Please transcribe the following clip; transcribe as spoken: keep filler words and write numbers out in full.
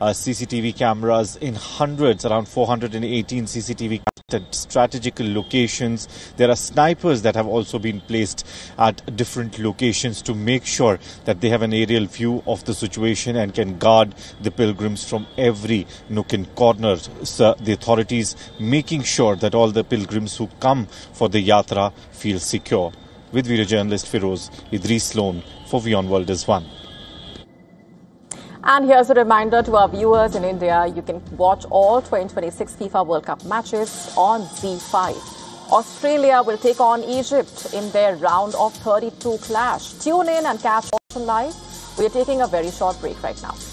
uh, C C T V cameras in hundreds, around four hundred eighteen C C T V at strategical locations. There are snipers that have also been placed at different locations to make sure that they have an aerial view of the situation and can guard the pilgrims from every nook and corner. So the authorities making sure that all the pilgrims who come for the yatra feel secure. With video journalist Firoz Idris Sloan for WION World is One. And here's a reminder to our viewers in India, you can watch all twenty twenty-six FIFA World Cup matches on Z five. Australia will take on Egypt in their round of thirty-two clash. Tune in and catch all live. We are taking a very short break right now.